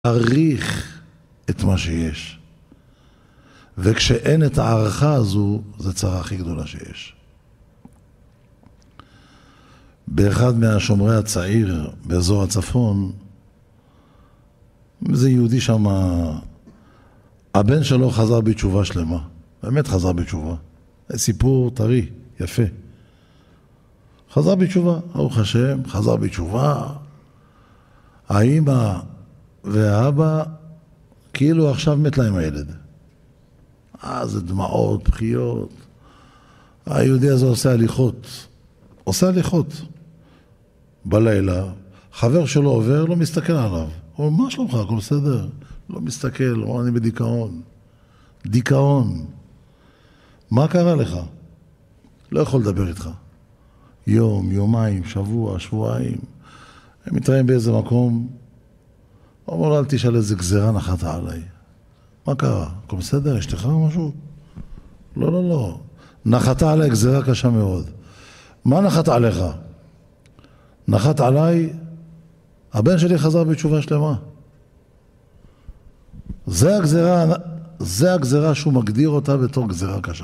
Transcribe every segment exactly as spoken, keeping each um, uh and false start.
להעריך את מה שיש. וכשאין את הערכה הזו, זה צרה הכי גדולה שיש. באחד מהשומרי הצעיר באזור הצפון, זה יהודי שם, הבן שלו חזר בתשובה שלמה. באמת חזר בתשובה. זה סיפור טרי, יפה. חזר בתשובה, ברוך השם, חזר בתשובה. האמא והאבא כאילו עכשיו מת להם הילד. אה, זה דמעות, בחיות. היהודי הזה עושה הליכות. עושה הליכות. בלילה, חבר שלו עובר, לא מסתכל עליו. הוא אומר, מה שלומך? הכל בסדר? לא מסתכל, הוא אומר, אני בדיכאון. דיכאון. מה קרה לך? לא יכול לדבר איתך. יום, יומיים, שבוע, שבועיים. הם מתראים באיזה מקום. הוא אומר, אל תשאל איזה גזירה נחתה עליי. מה קרה? הכל בסדר? יש לך משהו? לא, לא, לא. נחתה עליי גזירה קשה מאוד. מה נחת עליך? נחת עליי, הבן שלי חזר בתשובה שלמה. זה הגזירה, זה הגזירה שהוא מגדיר אותה בתור גזירה קשה.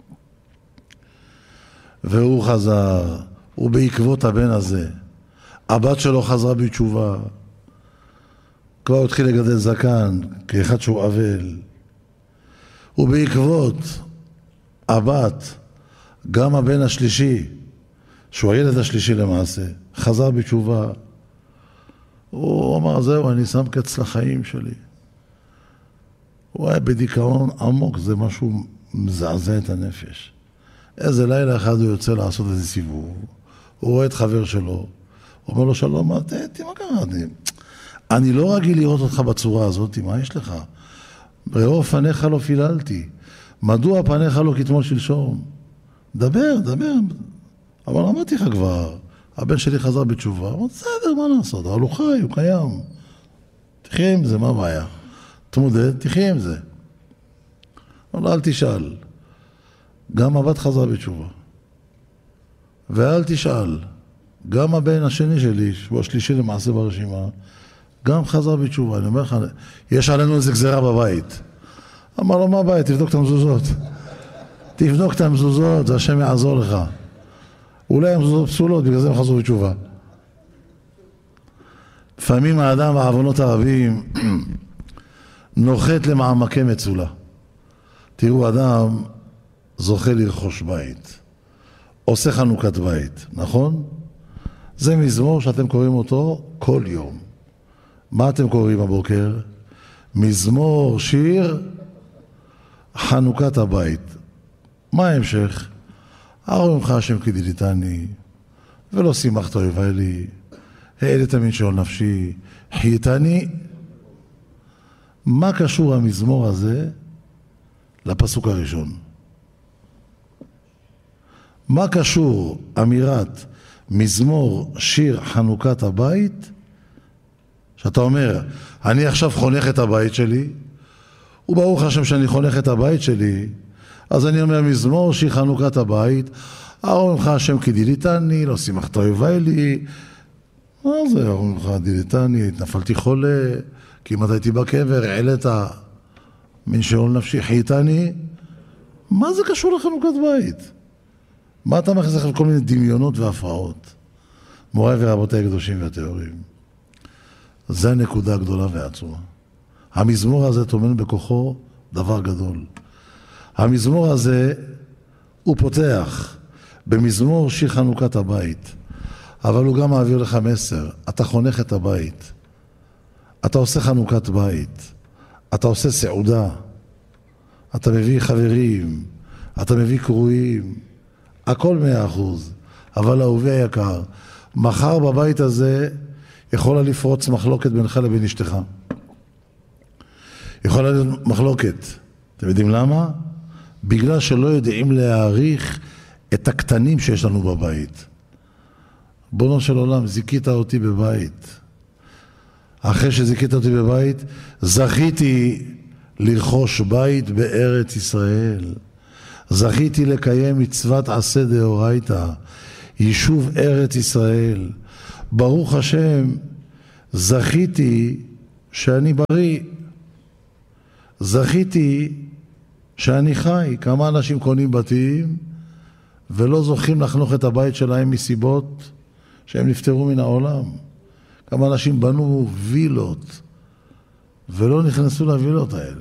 והוא חזר, הוא בעקבות הבן הזה. הבת שלו חזרה בתשובה. כבר התחיל לגדל זקן, כאחד שהוא אבל. ובעקבות הבת, גם הבן השלישי, שהוא הילד השלישי למעשה, חזר בתשובה. הוא אמר, זהו, אני שם קץ לחיים שלי. הוא היה בדיכאון עמוק, זה משהו מזעזע את הנפש. איזה לילה אחד הוא יוצא לעשות איזה סיבוב, הוא רואה את חבר שלו, הוא אומר לו, שלום, תהייתי, מה קרה? אני, אני לא רגיל לראות אותך בצורה הזאת, מה יש לך? ראו פניך לא פיללתי, מדוע פניך לא כתמול שלשום? דבר, דבר. אבל אמרתי לך כבר, הבן שלי חזר בתשובה, אמרתי, בסדר, מה לעשות? אבל הוא חי, הוא קיים. תחיה עם זה, מה הבעיה? תמודד, תחיה עם זה. אבל אל תשאל. גם הבת חזרה בתשובה. ואל תשאל. גם הבן השני שלי, שהוא השלישי למעשה ברשימה, גם חזר בתשובה. אני אומר לך, יש עלינו איזה גזירה בבית. אמר לו, מה הבית? תבדוק את המזוזות. תבדוק את המזוזות, זה השם יעזור לך. אולי המזוזות פסולות, בגלל זה הם חזרו בתשובה. לפעמים האדם והעוונות הרבים נוחת למעמקי מצולה. תראו, אדם זוכה לרכוש בית, עושה חנוכת בית, נכון? זה מזמור שאתם קוראים אותו כל יום. מה אתם קוראים הבוקר? מזמור, שיר, חנוכת הבית. מה ההמשך? ארור ממך השם כי דיליתני, ולא שימחת אויבי לי, העלית מן שאול נפשי, חייתני. מה קשור המזמור הזה לפסוק הראשון? מה קשור אמירת מזמור שיר חנוכת הבית, שאתה אומר, אני עכשיו חונך את הבית שלי, וברוך השם שאני חונך את הבית שלי, אז אני אומר מזמור שיר חנוכת הבית, ארור ממך השם כי דיליתני, לא שימחת אויבי לי. מה זה ארור ממך דיליתני? נפלתי חולה, כמעט הייתי בקבר, העלית מן שאול נפשי, חייתני. מה זה קשור לחנוכת בית? מה אתה מכניס לך כל מיני דמיונות והפרעות? מוריי ורבותיי הקדושים והטהורים, זה הנקודה הגדולה והעצומה. המזמור הזה טומן בכוחו דבר גדול. המזמור הזה הוא פותח במזמור שיר חנוכת הבית, אבל הוא גם מעביר לך מסר. אתה חונך את הבית, אתה עושה חנוכת בית, אתה עושה סעודה, אתה מביא חברים, אתה מביא קרואים, הכל מאה אחוז. אבל אהובי היקר, מחר בבית הזה יכולה לפרוץ מחלוקת בינך לבין אשתך. יכולה להיות מחלוקת. אתם יודעים למה? בגלל שלא יודעים להעריך את הקטנים שיש לנו בבית. בונו של עולם, זיקית אותי בבית. אחרי שזיקית אותי בבית, זכיתי לרכוש בית בארץ ישראל. זכיתי לקיים מצוות עשה דאורייתא, יישוב ארץ ישראל. ברוך השם, זכיתי שאני בריא. זכיתי שאני חי. כמה אנשים קונים בתים ולא זוכים לחנוך את הבית שלהם מסיבות שהם נפטרו מן העולם. כמה אנשים בנו וילות ולא נכנסו לווילות האלה.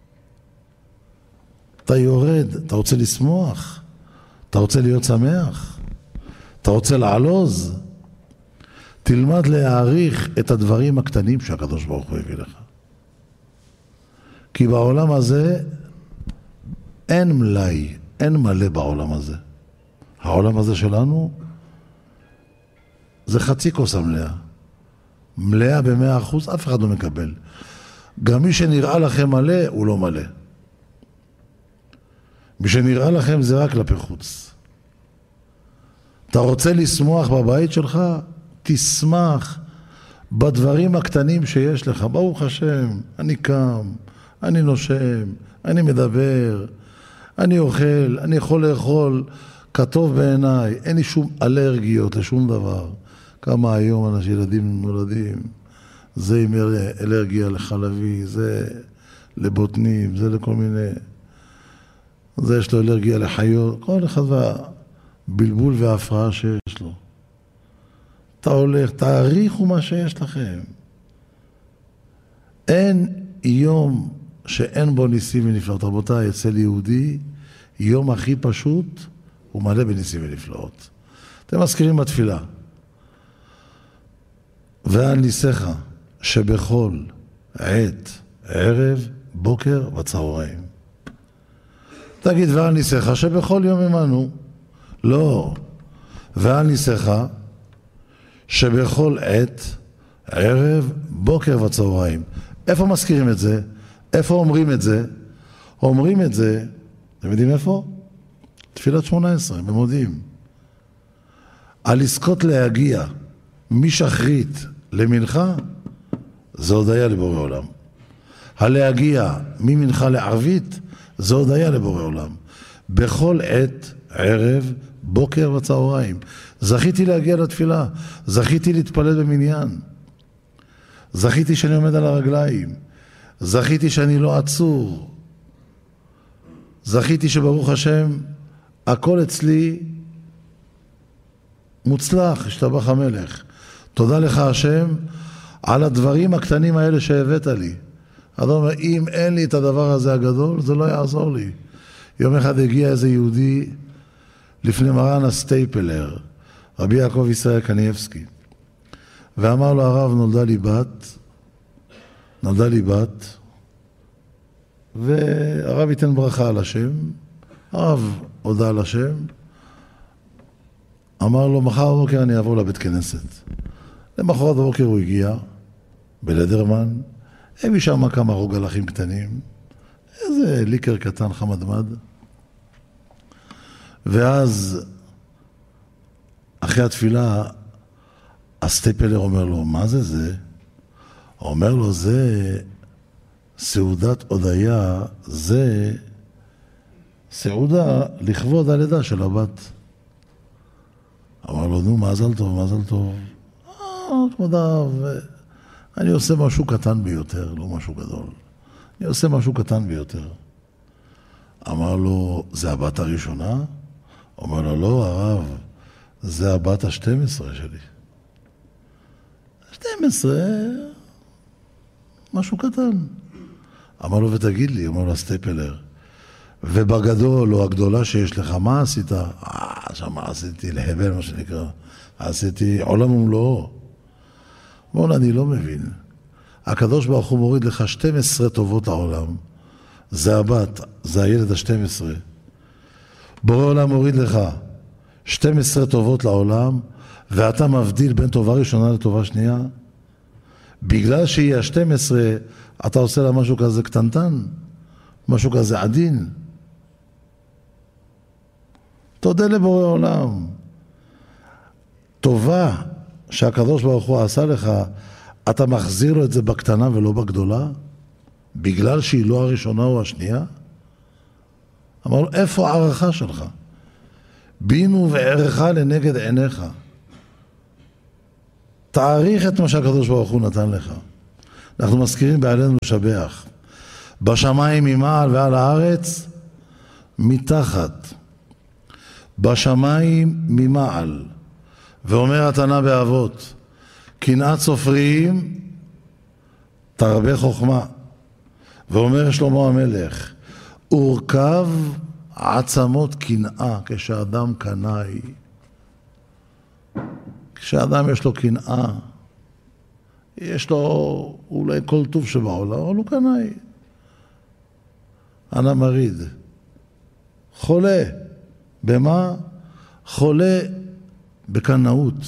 אתה יורד, אתה רוצה לשמוח, אתה רוצה להיות שמח, אתה רוצה לעלוז. תלמד להעריך את הדברים הקטנים שהקדוש ברוך הוא הביא לך. כי בעולם הזה אין מלאי, אין מלא בעולם הזה. העולם הזה שלנו זה חצי כוס המלאה. מלאה במאה אחוז, אף אחד לא מקבל. גם מי שנראה לכם מלא, הוא לא מלא. מי שנראה לכם זה רק כלפי חוץ. אתה רוצה לשמוח בבית שלך? תשמח בדברים הקטנים שיש לך. ברוך השם, אני קם, אני נושם, אני מדבר, אני אוכל, אני יכול לאכול כתוב בעיניי, אין לי שום אלרגיות לשום דבר. כמה היום אנשים ילדים נולדים, זה עם אלרגיה לחלבי, זה לבוטנים, זה לכל מיני, זה יש לו אלרגיה לחיות, כל אחד והבלבול וההפרעה שיש לו. אתה הולך, תעריכו מה שיש לכם. אין יום שאין בו ניסים ונפלאות. רבותיי, אצל יהודי, יום הכי פשוט הוא מלא בניסים ונפלאות. אתם מזכירים בתפילה. ועל ניסיך שבכל עת, ערב, בוקר וצהריים. תגיד, ועל ניסיך שבכל יום עמנו. לא. ועל ניסיך שבכל עת, ערב, בוקר וצהריים. איפה מזכירים את זה? איפה אומרים את זה? אומרים את זה, אתם יודעים איפה? תפילת שמונה עשרה, במודיעים. על לזכות להגיע משחרית למנחה, זה הודיה לבורא עולם. הלהגיע ממנחה לערבית, זה הודיה לבורא עולם. בכל עת, ערב, בוקר וצהריים. זכיתי להגיע לתפילה, זכיתי להתפלל במניין. זכיתי שאני עומד על הרגליים. זכיתי שאני לא עצור. זכיתי שברוך השם, הכל אצלי מוצלח, השתבח המלך. תודה לך השם על הדברים הקטנים האלה שהבאת לי. אדם אומר, אם אין לי את הדבר הזה הגדול, זה לא יעזור לי. יום אחד הגיע איזה יהודי לפני מרן הסטייפלר, רבי יעקב ישראל קניאבסקי, ואמר לו, הרב, נולדה לי בת, נולדה לי בת, והרב ייתן ברכה על השם. הרב הודע על השם, אמר לו, מחר בבוקר אני אעבור לבית כנסת. למחרת בבוקר הוא הגיע, בלדרמן, הביא שם כמה רוגלחים קטנים, איזה ליקר קטן חמדמד, ואז אחרי התפילה הסטייפלר אומר לו, מה זה זה? הוא אומר לו, זה סעודת הודיה, זה סעודה לכבוד הלידה של הבת. אמר לו, נו, מזל טוב, מזל טוב. אה, כבודה, אני עושה משהו קטן ביותר, לא משהו גדול. אני עושה משהו קטן ביותר. אמר לו, זה הבת הראשונה? אומר לו, לא, הרב, זה הבת ה-שתים עשרה שלי. שתים עשרה, משהו קטן. אמר לו, ותגיד לי, אמר לו, הסטייפלר, ובגדול או הגדולה שיש לך, מה עשית? אה, שם עשיתי להבל, מה שנקרא. עשיתי עולם ומלואו. אמר, אני לא מבין. הקדוש ברוך הוא מוריד לך שתים עשרה טובות לעולם. זה הבת, זה הילד ה-שתים עשרה. בורא עולם מוריד לך שתים עשרה טובות לעולם, ואתה מבדיל בין טובה ראשונה לטובה שנייה. בגלל שהיא ה-שתים עשרה, אתה עושה לה משהו כזה קטנטן, משהו כזה עדין. תודה לבורא עולם. טובה שהקדוש ברוך הוא עשה לך, אתה מחזיר לו את זה בקטנה ולא בגדולה, בגלל שהיא לא הראשונה או השנייה? אמר לו, איפה הערכה שלך? בינו וערך לנגד עיניך. תעריך את מה שהקדוש ברוך הוא נתן לך. אנחנו מזכירים בעלינו לשבח. בשמיים ממעל ועל הארץ מתחת. בשמיים ממעל. ואומר התנא באבות, קנאת סופרים תרבה חוכמה. ואומר שלמה המלך, הורכב עצמות קנאה כשאדם קנאי. כשאדם יש לו קנאה, יש לו אולי כל טוב שבעולם, אבל הוא קנאי. אנא מריד. חולה. במה? חולה בקנאות.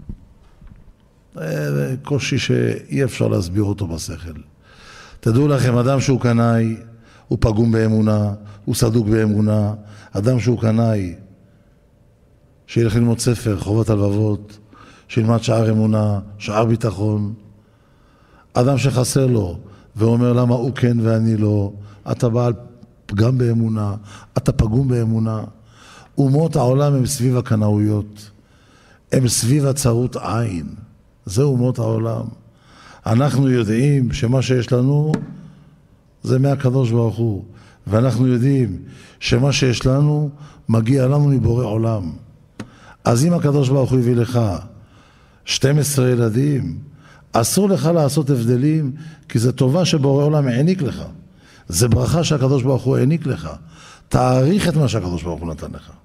זה קושי שאי אפשר להסביר אותו בשכל. תדעו לכם, אדם שהוא קנאי, הוא פגום באמונה, הוא סדוק באמונה. אדם שהוא קנאי, שילך ללמוד ספר, חובת הלבבות, שילמד שער אמונה, שער ביטחון. אדם שחסר לו, ואומר למה הוא כן ואני לא, אתה בעל פגם באמונה, אתה פגום באמונה. אומות העולם הם סביב הקנאויות, הם סביב הצרות עין. זה אומות העולם. אנחנו יודעים שמה שיש לנו זה מהקדוש ברוך הוא, ואנחנו יודעים שמה שיש לנו מגיע לנו מבורא עולם. אז אם הקדוש ברוך הוא הביא לך שנים עשר ילדים, אסור לך לעשות הבדלים, כי זה טובה שבורא עולם העניק לך. זה ברכה שהקדוש ברוך הוא העניק לך. תעריך את מה שהקדוש ברוך הוא נתן לך.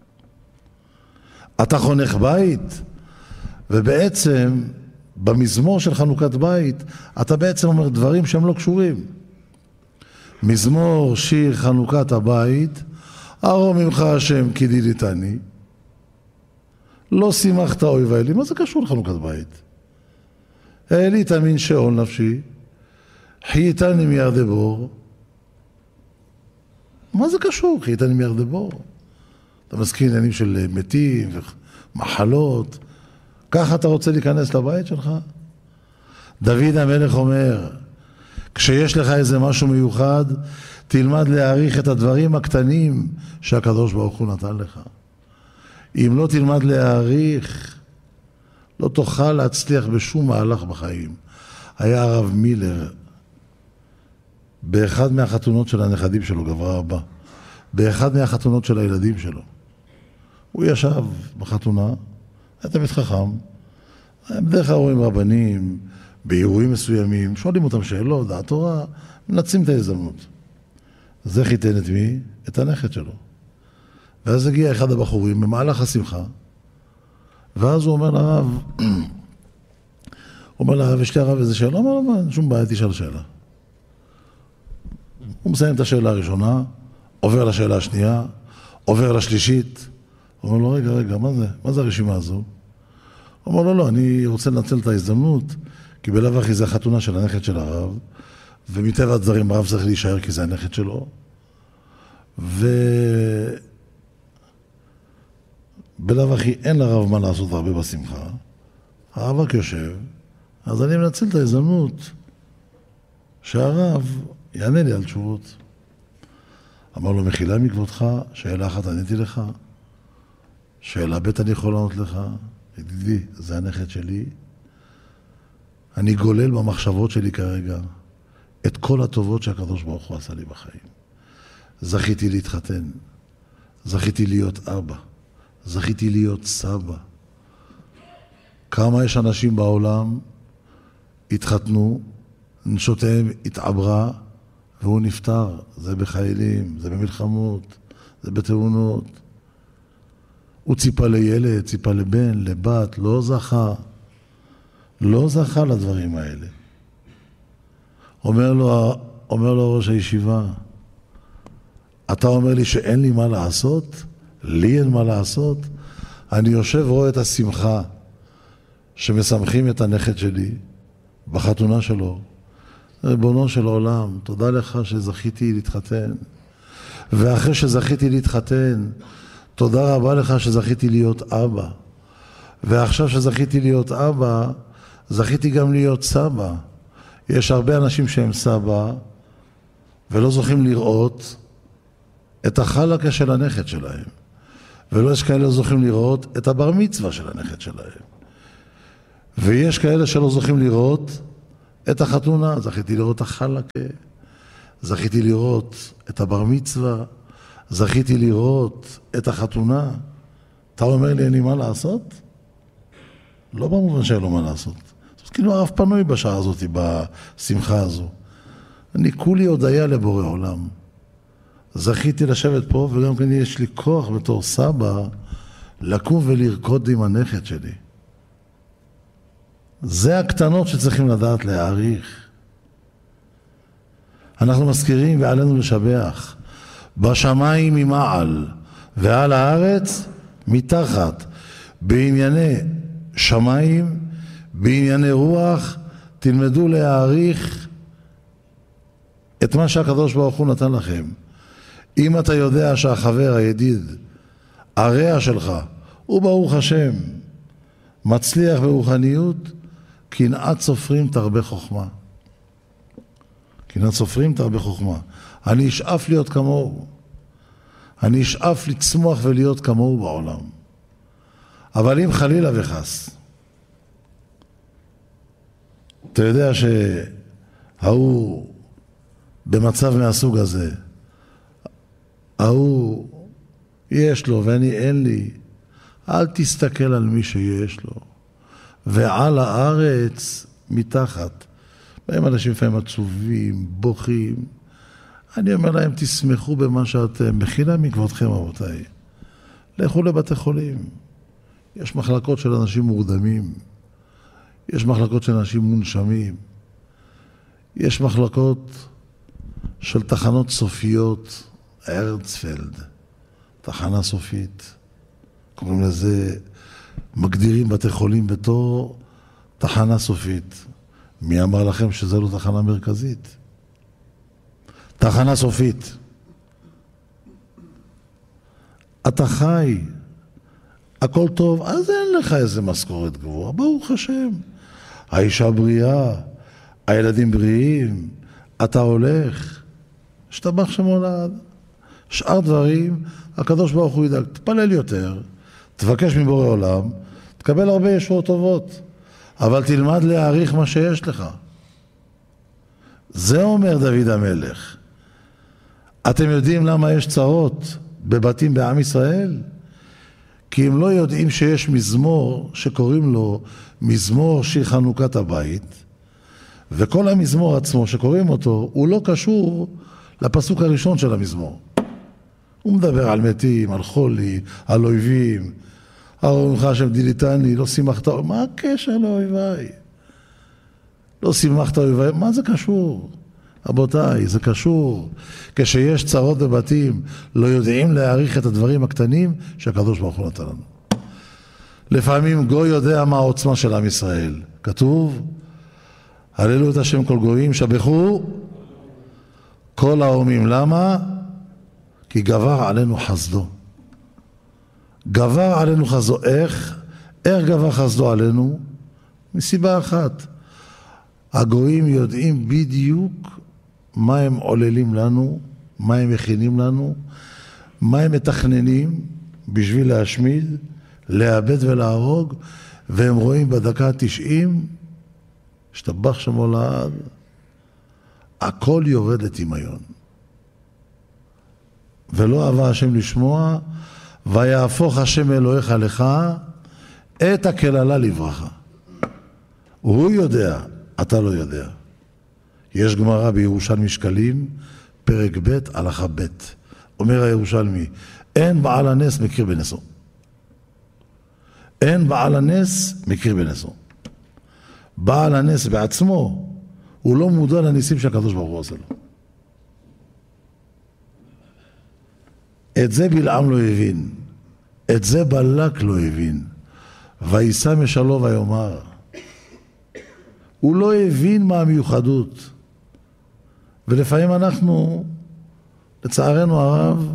אתה חונך בית, ובעצם במזמור של חנוכת בית, אתה בעצם אומר דברים שהם לא קשורים. מזמור שיר חנוכת הבית, ארום ממך השם כי דיליתני, לא שימחת אויבי לי. מה זה קשור לחנוכת בית? העלית מן שאול נפשי, חייתני מירד בור. מה זה קשור? חייתני מירד בור. אתה מזכיר עניינים של מתים ומחלות, ככה אתה רוצה להיכנס לבית שלך? דוד המלך אומר, כשיש לך איזה משהו מיוחד, תלמד להעריך את הדברים הקטנים שהקדוש ברוך הוא נתן לך. אם לא תלמד להעריך, לא תוכל להצליח בשום מהלך בחיים. היה הרב מילר, באחד מהחתונות של הנכדים שלו, גברה הבא, באחד מהחתונות של הילדים שלו. הוא ישב בחתונה, היה תמיד חכם, בדרך כלל רואים רבנים, באירועים מסוימים, שואלים אותם שאלות, דעת תורה, מנצים את ההזדמנות. זה חיתן את מי? את הנכד שלו. ואז הגיע אחד הבחורים במהלך השמחה, ואז הוא אומר לרב, הוא אומר לרב, יש לי הרב איזה שאלה? הוא אומר לו, שום בעיה, תשאל שאלה. הוא מסיים את השאלה הראשונה, עובר לשאלה השנייה, עובר לשלישית. הוא אומר לו, רגע, רגע, מה זה? מה זה הרשימה הזו? הוא אומר לו, לא, אני רוצה לנצל את ההזדמנות, כי בלב אחי זה החתונה של הנכד של הרב, ומטבע הדברים הרב צריך להישאר כי זה הנכד שלו, ובלב אחי אין לרב מה לעשות הרבה בשמחה, הרב רק יושב, אז אני מנצל את ההזדמנות שהרב יענה לי על תשובות. אמר לו, מחילה מכבודך, שאלה אחת עניתי לך, שאלה ב' אני יכול לענות לך, ידידי, זה הנכד שלי, אני גולל במחשבות שלי כרגע את כל הטובות שהקדוש ברוך הוא עשה לי בחיים. זכיתי להתחתן, זכיתי להיות אבא, זכיתי להיות סבא. כמה יש אנשים בעולם התחתנו, נשותיהם התעברה והוא נפטר. זה בחיילים, זה במלחמות, זה בתאונות. הוא ציפה לילד, ציפה לבן, לבת, לא זכה. לא זכה לדברים האלה. אומר לו, אומר לו ראש הישיבה, אתה אומר לי שאין לי מה לעשות? לי אין מה לעשות? אני יושב רואה את השמחה שמשמחים את הנכד שלי בחתונה שלו. ריבונו של עולם, תודה לך שזכיתי להתחתן. ואחרי שזכיתי להתחתן, תודה רבה לך שזכיתי להיות אבא. ועכשיו שזכיתי להיות אבא, זכיתי גם להיות סבא. יש הרבה אנשים שהם סבא, ולא זוכים לראות את החלקה של הנכד שלהם. ולא יש כאלה זוכים לראות את הבר מצווה של הנכד שלהם. ויש כאלה שלא זוכים לראות את החתונה, זכיתי לראות את החלקה, זכיתי לראות את הבר מצווה, זכיתי לראות את החתונה. אתה אומר לי, אין לי מה לעשות? לא במובן שאין לו מה לעשות. זאת כאילו הרב פנוי בשעה הזאת, בשמחה הזו. אני כולי הודיה לבורא עולם. זכיתי לשבת פה, וגם כן יש לי כוח בתור סבא, לקום ולרקוד עם הנכד שלי. זה הקטנות שצריכים לדעת להעריך. אנחנו מזכירים ועלינו לשבח. בשמיים ממעל ועל הארץ מתחת. בענייני שמיים, בענייני רוח, תלמדו להעריך את מה שהקדוש ברוך הוא נתן לכם. אם אתה יודע שהחבר, הידיד, הרע שלך, הוא ברוך השם, מצליח ברוחניות, קנאת סופרים תרבה חוכמה. קנאת סופרים תרבה חוכמה. אני אשאף להיות כמוהו. אני אשאף לצמוח ולהיות כמוהו בעולם. אבל אם חלילה וחס, אתה יודע שההוא במצב מהסוג הזה, ההוא יש לו ואני אין לי, אל תסתכל על מי שיש לו. ועל הארץ מתחת. בהם אנשים לפעמים עצובים, בוכים. אני אומר להם, תשמחו במה שאתם, מחילה מכבודכם רבותיי. לכו לבתי חולים. יש מחלקות של אנשים מורדמים. יש מחלקות של אנשים מונשמים. יש מחלקות של תחנות סופיות, הרצפלד, תחנה סופית. קוראים לזה, מגדירים בתי חולים בתור תחנה סופית. מי אמר לכם שזה לא תחנה מרכזית? תחנה סופית. אתה חי, הכל טוב, אז אין לך איזה משכורת גבוהה, ברוך השם. האישה בריאה, הילדים בריאים, אתה הולך, שתבח שמולד. שאר דברים, הקדוש ברוך הוא ידאג, תפלל יותר, תבקש מבורא עולם, תקבל הרבה ישועות טובות, אבל תלמד להעריך מה שיש לך. זה אומר דוד המלך. אתם יודעים למה יש צרות בבתים בעם ישראל? כי הם לא יודעים שיש מזמור שקוראים לו מזמור שיר חנוכת הבית, וכל המזמור עצמו שקוראים אותו, הוא לא קשור לפסוק הראשון של המזמור. הוא מדבר על מתים, על חולי, על אויבים. ארונך השם דיליתני, לא שימחת, מה הקשר לאויביי? לא שימחת אויביי, מה זה קשור? רבותיי, זה קשור. כשיש צרות בבתים, לא יודעים להעריך את הדברים הקטנים שהקדוש ברוך הוא נתן לנו. לפעמים גוי יודע מה העוצמה של עם ישראל. כתוב, הללו את השם כל גויים, שבחו כל האומים. למה? כי גבר עלינו חסדו. גבר עלינו חסדו. איך? איך גבר חסדו עלינו? מסיבה אחת. הגויים יודעים בדיוק מה הם עוללים לנו, מה הם מכינים לנו, מה הם מתכננים בשביל להשמיד, לאבד ולהרוג, והם רואים בדקה ה-תשעים, שתבח שמולד, הכל יורד לטמיון. ולא אהבה השם לשמוע, ויהפוך השם אלוהיך לך את הקללה לברכה. הוא יודע, אתה לא יודע. יש גמרא בירושלמי שקלים, פרק ב' הלכה ב'. אומר הירושלמי, אין בעל הנס מכיר בנסו. אין בעל הנס מכיר בנסו. בעל הנס בעצמו, הוא לא מודע לניסים שהקדוש ברוך הוא עושה לו. את זה בלעם לא הבין, את זה בלק לא הבין. וישא משלו ויאמר. הוא לא הבין מה המיוחדות. ולפעמים אנחנו, לצערנו הרב,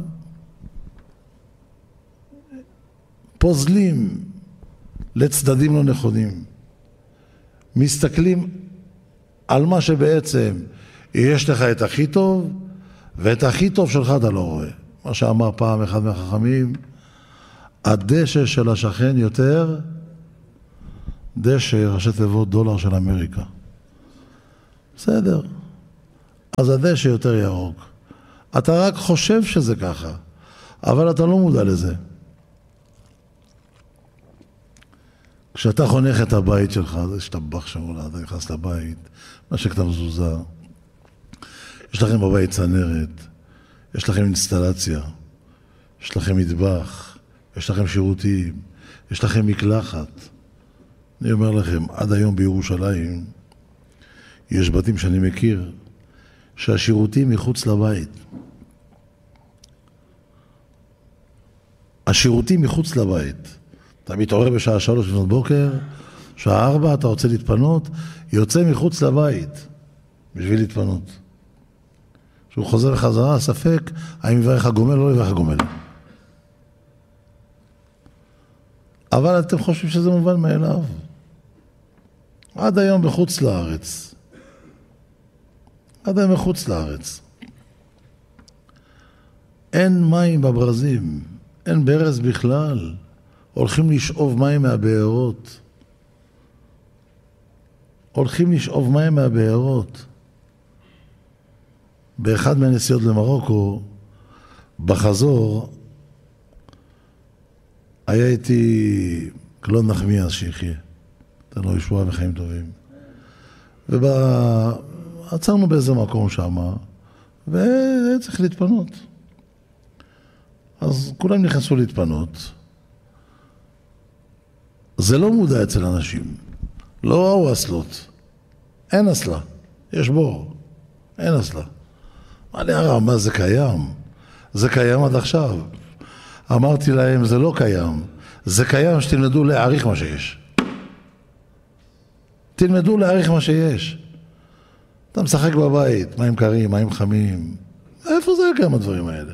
פוזלים לצדדים לא נכונים. מסתכלים על מה שבעצם יש לך את הכי טוב, ואת הכי טוב שלך אתה לא רואה. מה שאמר פעם אחד מהחכמים, הדשא של השכן יותר, דשא ראשי תיבות דולר של אמריקה. בסדר. אז הדשא יותר ירוק. אתה רק חושב שזה ככה, אבל אתה לא מודע לזה. כשאתה חונך את הבית שלך, זה שטבח שם, אתה נכנס לבית, משק את המזוזה, יש לכם בבית צנרת, יש לכם אינסטלציה, יש לכם מטבח, יש לכם שירותים, יש לכם מקלחת. אני אומר לכם, עד היום בירושלים, יש בתים שאני מכיר, שהשירותים מחוץ לבית. השירותים מחוץ לבית. אתה מתעורר בשעה שלוש לפנות בוקר, שעה ארבע, אתה רוצה להתפנות, יוצא מחוץ לבית בשביל להתפנות. כשהוא חוזר לחזרה, ספק, האם יברך הגומל או לא יברך הגומל. אבל אתם חושבים שזה מובן מאליו. עד היום בחוץ לארץ. עד היום בחוץ לארץ. אין מים בברזים, אין ברז בכלל. הולכים לשאוב מים מהבארות. הולכים לשאוב מים מהבארות. באחד מהנסיעות למרוקו, בחזור, היה איתי קלון נחמיאס שיחיה. תן לו ישועה וחיים טובים. ועצרנו באיזה מקום שם, וצריך להתפנות. אז כולם נכנסו להתפנות. זה לא מודע אצל אנשים. לא ראו אסלות. אין אסלה. יש בור. אין אסלה. מה לי הרב, מה זה קיים? זה קיים עד עכשיו. אמרתי להם, זה לא קיים. זה קיים שתלמדו להעריך מה שיש. תלמדו להעריך מה שיש. אתה משחק בבית, מים קרים, מים חמים. איפה זה קיים הדברים האלה?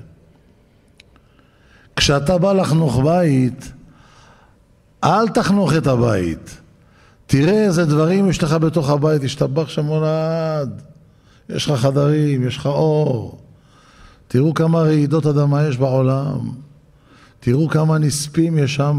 כשאתה בא לחנוך בית, אל תחנוך את הבית. תראה איזה דברים יש לך בתוך הבית, השתבח שם מולד. יש לך חדרים, יש לך אור. תראו כמה רעידות אדמה יש בעולם. תראו כמה נספים יש שם.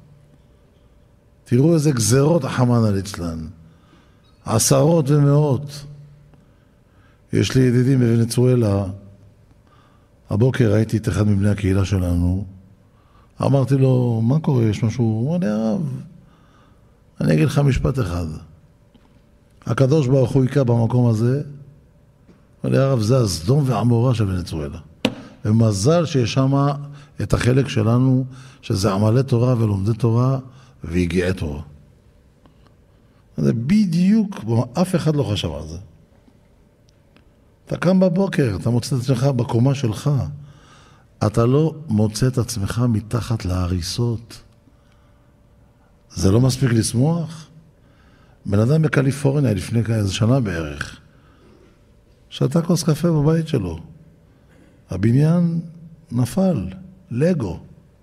תראו איזה גזרות החמן על אצלן. עשרות ומאות. יש לי ידידים בוונצואלה. הבוקר ראיתי את אחד מבני הקהילה שלנו. אמרתי לו, מה קורה? יש משהו? הוא אמר לי, הרב, אני אגיד לך משפט אחד. הקדוש ברוך הוא יקע במקום הזה. אמר לי, הרב, זה הסדום ועמורה של וונצואלה. ומזל שיש שם את החלק שלנו, שזה עמלי תורה ולומדי תורה והגיעי תורה. זה בדיוק, אף אחד לא חשב על זה. אתה קם בבוקר, אתה מוצא את עצמך בקומה שלך. אתה לא מוצא את עצמך מתחת להריסות. זה לא מספיק לשמוח? בן אדם בקליפורניה לפני איזה שנה בערך, שתה כוס קפה בבית שלו. הבניין נפל, לגו.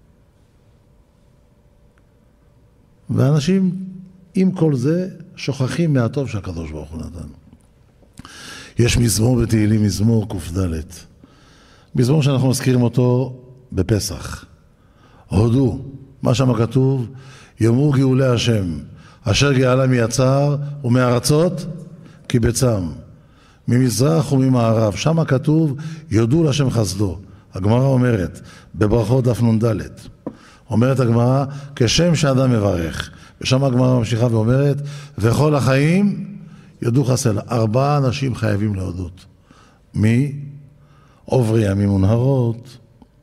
ואנשים עם כל זה שוכחים מהטוב שהקדוש ברוך הוא נתן. יש מזמור בתהילים, מזמור ק"ד. מזמור שאנחנו מזכירים אותו בפסח. הודו, מה שם כתוב? יאמרו גאולי השם, אשר גאלה מיצר ומארצות קיבצם, ממזרח וממערב. שם כתוב יודו לשם חסדו. הגמרא אומרת, בברכות דף נ"ד, אומרת הגמרא, כשם שאדם מברך. ושם הגמרא ממשיכה ואומרת, וכל החיים יודו חסד. ארבעה אנשים חייבים להודות. מי? עוברי ימים ונהרות.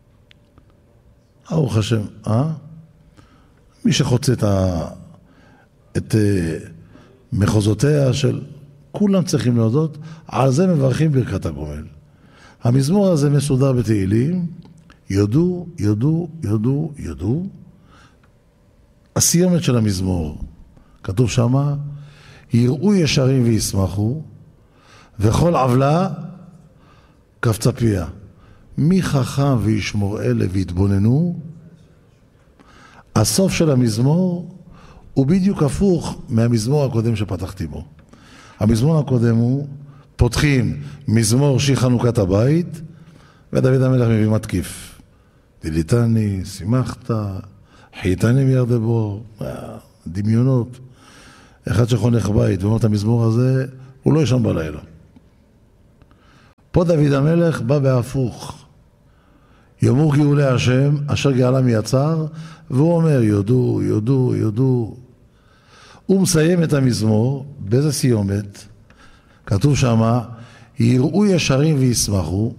ברוך השם, אה? מי שחוצה את, ה... את מחוזותיה של... כולם צריכים להודות, על זה מברכים ברכת הגומל. המזמור הזה מסודר בתהילים, יודו, יודו, יודו, יודו. הסיומת של המזמור, כתוב שמה, יראו ישרים וישמחו, וכל עוולה קפצה פיה. מי חכם וישמור אלה והתבוננו? הסוף של המזמור הוא בדיוק הפוך מהמזמור הקודם שפתחתי בו. המזמור הקודם הוא, פותחים מזמור שיר חנוכת הבית, ודוד המלך מביא מתקיף. דיליתני, שימחת, חייתני מירד בור, דמיונות. אחד שחונך בית ואומר את המזמור הזה, הוא לא ישן בלילה. פה דוד המלך בא בהפוך. יאמור גאולי השם, אשר גאלם יצר, והוא אומר, יודו, יודו, יודו. הוא מסיים את המזמור, באיזה סיומת? כתוב שמה, יראו ישרים וישמחו,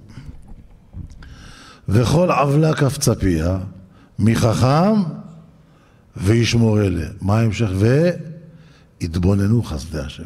וכל עוולה קפצה פיה, מחכם וישמור אלה. מה ההמשך? והתבוננו חסדי השם.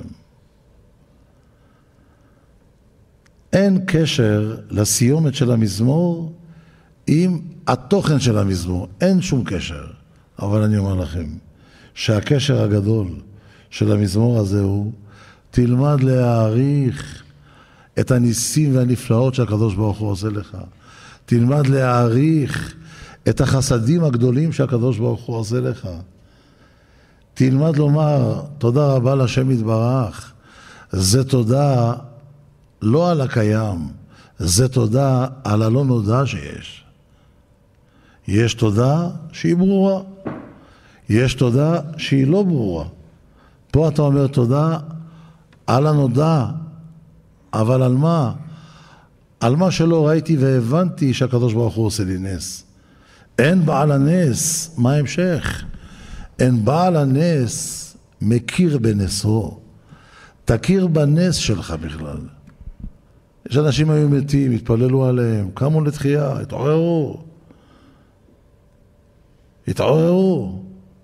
אין קשר לסיומת של המזמור עם התוכן של המזמור, אין שום קשר. אבל אני אומר לכם, שהקשר הגדול של המזמור הזה הוא, תלמד להעריך את הניסים והנפלאות שהקדוש ברוך הוא עושה לך. תלמד להעריך את החסדים הגדולים שהקדוש ברוך הוא עושה לך. תלמד לומר, תודה רבה לשם יתברך. זה תודה לא על הקיים, זה תודה על הלא נודע שיש. יש תודה שהיא ברורה, יש תודה שהיא לא ברורה. פה אתה אומר תודה על הנודע, אבל על מה? על מה שלא ראיתי והבנתי שהקדוש ברוך הוא עושה לי נס. אין בעל הנס, מה ההמשך? אין בעל הנס מכיר בנסו. תכיר בנס שלך בכלל. יש אנשים היו מתים, התפללו עליהם, קמו לתחייה, התעוררו. התעוררו.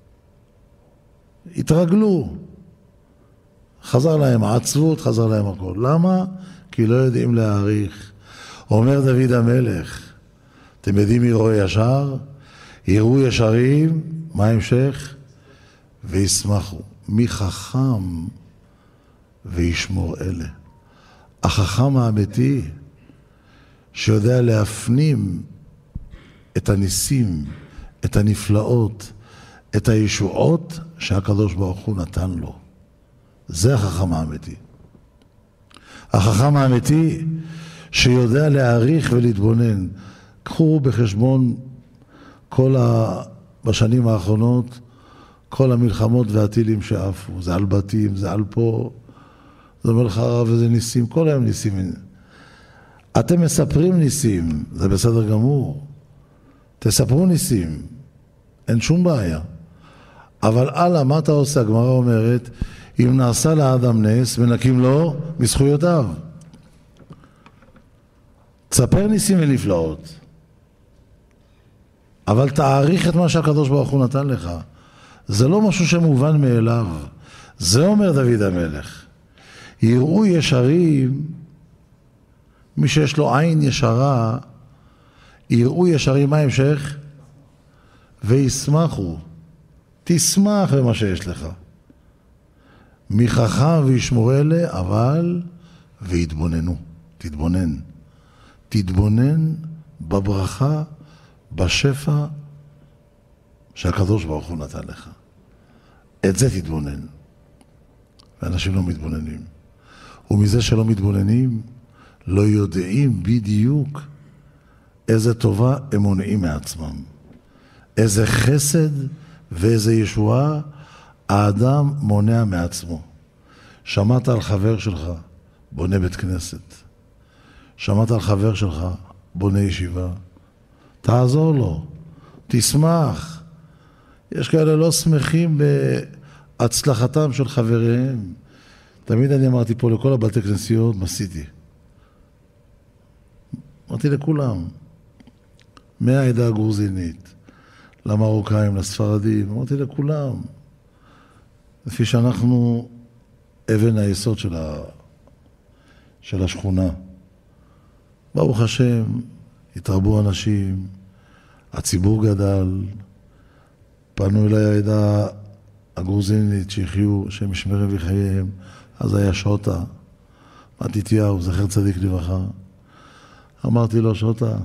התרגלו. חזר להם העצבות, חזר להם הכל. למה? כי לא יודעים להעריך. אומר דוד המלך, אתם יודעים מי רואה ישר? יראו ישרים, מה ההמשך? וישמחו. מי חכם וישמור אלה. החכם האמיתי שיודע להפנים את הניסים, את הנפלאות, את הישועות שהקדוש ברוך הוא נתן לו. זה החכם האמיתי. החכם האמיתי שיודע להעריך ולהתבונן. קחו בחשבון כל ה... בשנים האחרונות, כל המלחמות והטילים שעפו. זה על בתים, זה על פה. זה אומר לך הרב וזה ניסים, כל היום ניסים. אתם מספרים ניסים, זה בסדר גמור. תספרו ניסים, אין שום בעיה. אבל הלאה, מה אתה עושה? הגמרא אומרת, אם נעשה לאדם נס, מנקים לו מזכויותיו. תספר ניסים ונפלאות. אבל תעריך את מה שהקדוש ברוך הוא נתן לך. זה לא משהו שמובן מאליו. זה אומר דוד המלך. יראו ישרים, מי שיש לו עין ישרה, יראו ישרים, מה המשך? וישמחו. תשמח במה שיש לך. מי חכם וישמור אלה, אבל ויתבוננו. תתבונן. תתבונן בברכה, בשפע שהקדוש ברוך הוא נתן לך. את זה תתבונן. ואנשים לא מתבוננים. ומזה שלא מתבוננים, לא יודעים בדיוק איזה טובה הם מונעים מעצמם. איזה חסד ואיזה ישועה האדם מונע מעצמו. שמעת על חבר שלך, בונה בית כנסת. שמעת על חבר שלך, בונה ישיבה. תעזור לו, תשמח. יש כאלה לא שמחים בהצלחתם של חבריהם. תמיד אני אמרתי פה לכל הבתי כנסיות, מסיתי. אמרתי לכולם, מהעדה הגרוזינית, למרוקאים, לספרדים, אמרתי לכולם, לפי שאנחנו אבן היסוד של, ה... של השכונה. ברוך השם, התרבו אנשים, הציבור גדל, פנו אליי העדה הגרוזינית שיחיו, שהם ישמרים בחייהם, אז היה שוטה, מתתיהו, זכר צדיק לברכה. אמרתי לו, שוטה,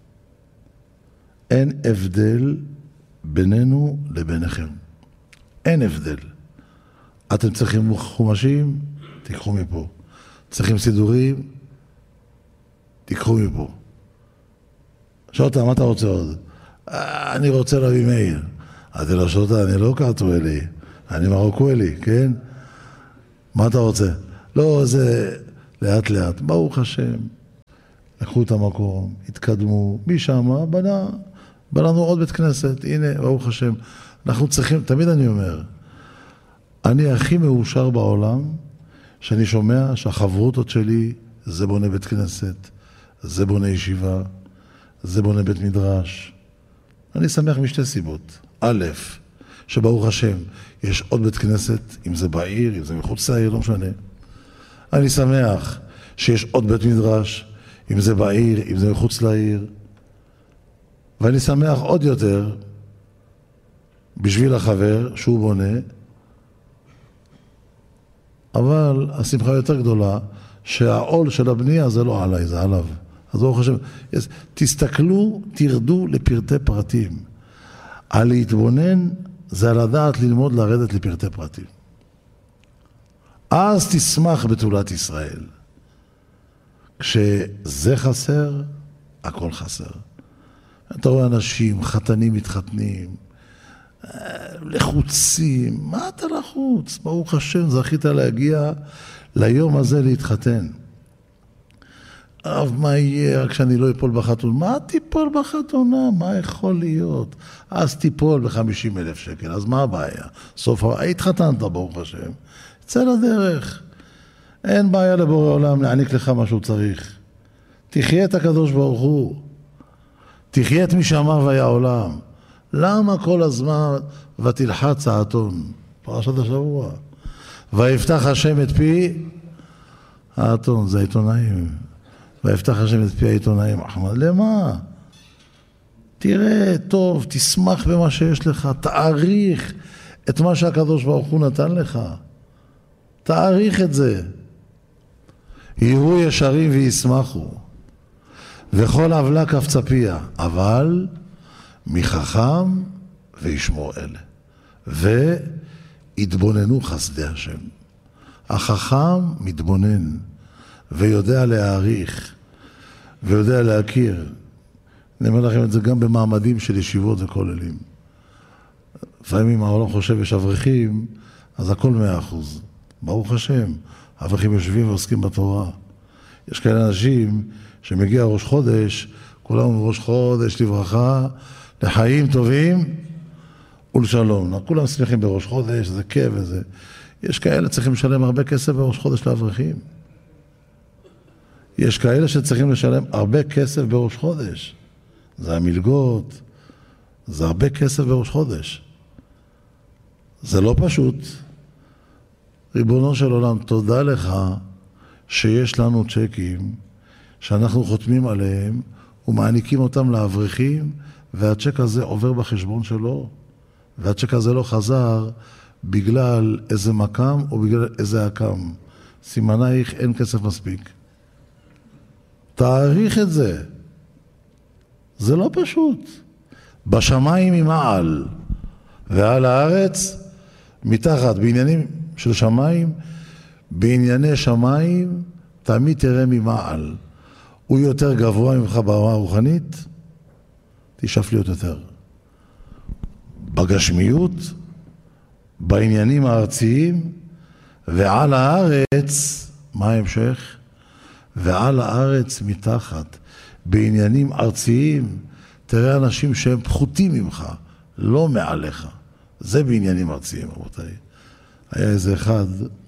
אין הבדל בינינו לביניכם. אין הבדל. אתם צריכים חומשים, תיקחו מפה. צריכים סידורים, תיקחו מפה. שוטה, מה אתה רוצה עוד? אני רוצה להביא מאיר. אמרתי לו, שוטה, אני לא קרטואלי, אני מרוקואלי, כן? מה אתה רוצה? לא, זה לאט לאט. ברוך השם, לקחו את המקום, התקדמו, משם בנה, בננו עוד בית כנסת, הנה, ברוך השם. אנחנו צריכים, תמיד אני אומר, אני הכי מאושר בעולם, שאני שומע שהחברותות שלי, זה בונה בית כנסת, זה בונה ישיבה, זה בונה בית מדרש. אני שמח משתי סיבות. א', שברוך השם, יש עוד בית כנסת, אם זה בעיר, אם זה מחוץ לעיר, לא משנה. אני שמח שיש עוד בית מדרש, אם זה בעיר, אם זה מחוץ לעיר. ואני שמח עוד יותר, בשביל החבר שהוא בונה, אבל השמחה יותר גדולה, שהעול של הבנייה זה לא עליי, זה עליו. אז ברוך השם, תסתכלו, תרדו לפרטי פרטים. על להתבונן זה על הדעת ללמוד לרדת לפרטי פרטים. אז תשמח בתולת ישראל. כשזה חסר, הכל חסר. אתה רואה אנשים, חתנים מתחתנים, לחוצים, מה אתה לחוץ? ברוך השם, זכית להגיע ליום הזה להתחתן. אב, מה יהיה רק שאני לא אפול בחתונה? מה תיפול בחתונה? מה יכול להיות? אז תיפול ב-חמישים אלף שקל, אז מה הבעיה? סוף, התחתנת ברוך השם, צא לדרך. אין בעיה לבורא עולם להעניק לך מה שהוא צריך. תחיה את הקדוש ברוך הוא. תחיה את מי שאמר והיה עולם. למה כל הזמן ותלחץ האתון? פרשת השבוע. ויפתח השם את פי האתון, זה העיתונאים. ויפתח השם את פי העיתונאים. למה? תראה טוב, תשמח במה שיש לך, תעריך את מה שהקדוש ברוך הוא נתן לך. תעריך את זה. יהיו ישרים וישמחו. וכל עוולה קפצה פיה, אבל מחכם וישמור אלה. והתבוננו חסדי השם. החכם מתבונן ויודע להעריך ויודע להכיר. אני אומר לכם את זה גם במעמדים של ישיבות וכוללים. לפעמים העולם חושב יש אברכים, אז הכל מאה אחוז. ברוך השם, אברכים יושבים ועוסקים בתורה. יש כאלה אנשים שמגיע ראש חודש, כולם ראש חודש לברכה, לחיים טובים ולשלום. כולם שמחים בראש חודש, זה כיף וזה. יש כאלה צריכים לשלם הרבה כסף בראש חודש לאברכים. יש כאלה שצריכים לשלם הרבה כסף בראש חודש. זה המלגות, זה הרבה כסף בראש חודש. זה לא פשוט. ריבונו של עולם, תודה לך שיש לנו צ'קים שאנחנו חותמים עליהם ומעניקים אותם לאברכים, והצ'ק הזה עובר בחשבון שלו, והצ'ק הזה לא חזר בגלל איזה מקם או בגלל איזה הקם. סימנייך אין כסף מספיק. תעריך את זה. זה לא פשוט. בשמיים ממעל ועל הארץ מתחת, בעניינים של שמיים, בענייני שמיים תמיד תראה ממעל. הוא יותר גבוה ממך ברמה הרוחנית, תשאף להיות יותר. בגשמיות, בעניינים הארציים, ועל הארץ, מה ההמשך? ועל הארץ מתחת, בעניינים ארציים, תראה אנשים שהם פחותים ממך, לא מעליך. זה בעניינים ארציים, רבותיי. היה איזה אחד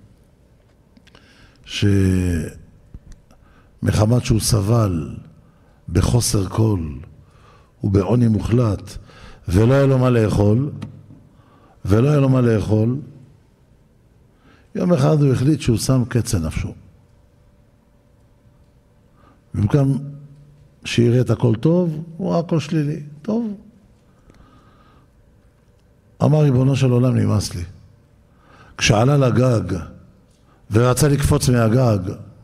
שמחמת שהוא סבל בחוסר קול ובעוני מוחלט, ולא היה לו מה לאכול, ולא היה לו מה לאכול, יום אחד הוא החליט שהוא שם קץ לנפשו. במקום שיראה את הכל טוב, הוא ראה הכל שלילי. טוב. אמר ריבונו של עולם, נמאס לי. כשעלה לגג ורצה לקפוץ מהגג,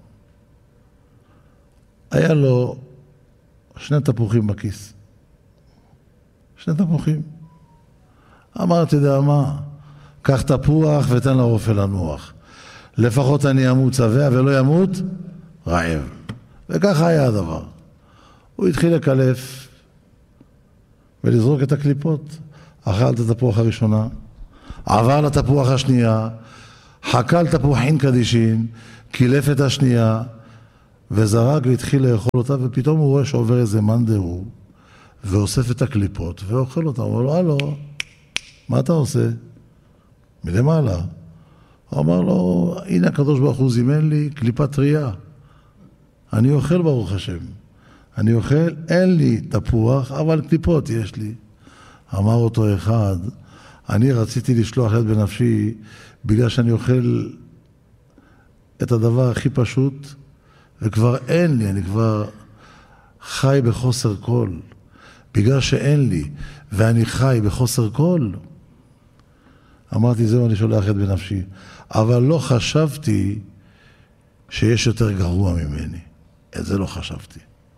היה לו שני תפוחים בכיס. שני תפוחים. אמר, אתה יודע מה? קח תפוח ותן לרופא לנוח. לפחות אני אמות שבע ולא ימות רעב. וככה היה הדבר. הוא התחיל לקלף ולזרוק את הקליפות. אכל את התפוח הראשונה, עבר לתפוח השנייה, חקל תפוחין קדישין, קילף את השנייה, וזרק והתחיל לאכול אותה, ופתאום הוא רואה שעובר איזה מנדרו, ואוסף את הקליפות, ואוכל אותה. הוא אומר לו, הלו, מה אתה עושה? מלמעלה. הוא אמר לו, הנה הקדוש ברוך הוא זימן לי קליפת טריה. אני אוכל ברוך השם. אני אוכל, אין לי תפוח, אבל קליפות יש לי. אמר אותו אחד, אני רציתי לשלוח יד בנפשי, בגלל שאני אוכל את הדבר הכי פשוט, וכבר אין לי, אני כבר חי בחוסר כל. בגלל שאין לי, ואני חי בחוסר כל, אמרתי, זהו, אני שולח יד בנפשי. אבל לא חשבתי שיש יותר גרוע ממני. את זה לא חשבתי.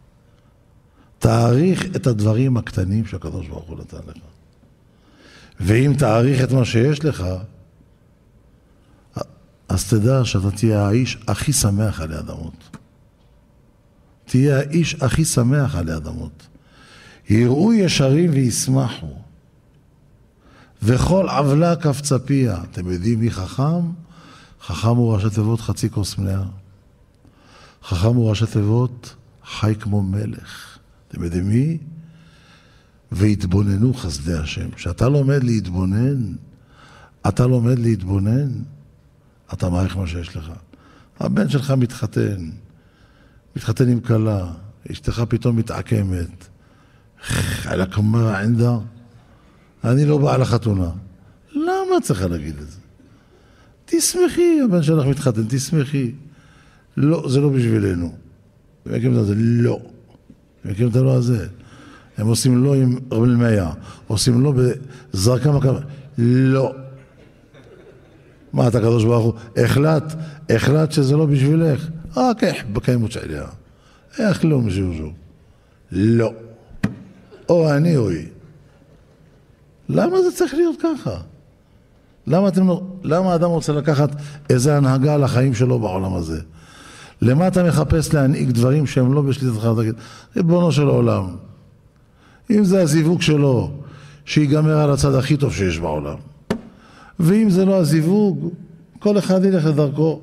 תעריך את הדברים הקטנים שהקדוש ברוך הוא נתן לך. ואם תעריך את מה שיש לך, אז תדע שאתה תהיה האיש הכי שמח עלי אדמות. תהיה האיש הכי שמח עלי אדמות. יראו ישרים וישמחו. וכל עוולה קפצה פיה. אתם יודעים מי חכם? חכם הוא ראשי תיבות חצי כוס מלאה. חכם הוא ראשי תיבות חי כמו מלך. אתם יודעים מי? והתבוננו חסדי השם. כשאתה לומד להתבונן, אתה לומד להתבונן, אתה מעריך מה שיש לך. הבן שלך מתחתן, מתחתן עם קלה, אשתך פתאום מתעקמת. על הכמרה ענדה, אני לא באה לחתונה. למה צריכה להגיד את זה? תשמחי, הבן שלך מתחתן, תשמחי. לא, זה לא בשבילנו. הם מכירים את זה? לא. הם מכירים את הלא הזה. הם עושים לא עם רבל מאה, עושים לא בזרקה מקרה. לא. מה אתה קדוש ברוך הוא? החלט, החלט שזה לא בשבילך. אה, כך, בקיימות שעליה. איך לא משהו? לא. או אני או היא. למה זה צריך להיות ככה? למה, אתם, למה האדם רוצה לקחת איזה הנהגה על החיים שלו בעולם הזה? למה אתה מחפש להנהיג דברים שהם לא בשליטתך? תגיד, ריבונו של העולם, אם זה הזיווג שלו, שיגמר על הצד הכי טוב שיש בעולם. ואם זה לא הזיווג, כל אחד ילך לדרכו.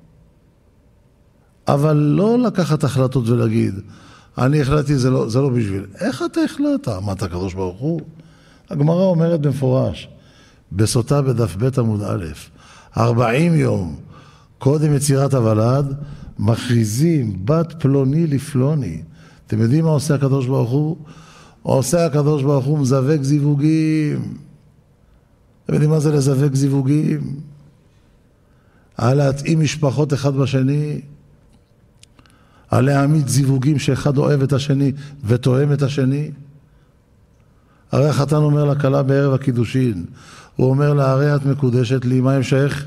אבל לא לקחת החלטות ולהגיד, אני החלטתי, זה לא, זה לא בשביל. איך אתה החלטת? מה אתה קדוש ברוך הוא? הגמרא אומרת במפורש, בסוטה בדף ב' עמוד א', ארבעים יום קודם יצירת הוולד, מכריזים בת פלוני לפלוני. אתם יודעים מה עושה הקדוש ברוך הוא? עושה הקדוש ברוך הוא מזווק זיווגים. אתם יודעים מה זה לזווק זיווגים? על להתאים משפחות אחד בשני, על להעמיד זיווגים שאחד אוהב את השני ותואם את השני. הרי החתן אומר לכלה בערב הקידושין, הוא אומר לה, הרי את מקודשת לי, מה המשך?